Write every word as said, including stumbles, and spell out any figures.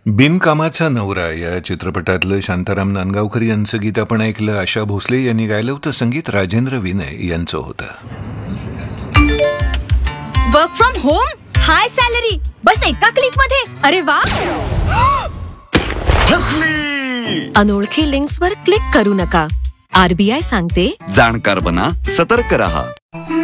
बिनकामाचा नवरा या चित्रपटातलं शांताराम नांदगावकर यांचं गीत आपण ऐकलं. आशा भोसले यांनी गायलं होतं. संगीत राजेंद्र विनय यांचं होतं. Work from home, high salary, बस एका क्लिक मध्ये. अरे वा. अनोळखी लिंक्सवर क्लिक करू नका. आरबीआय सांगते, जाणकार बना, सतर्क रहा.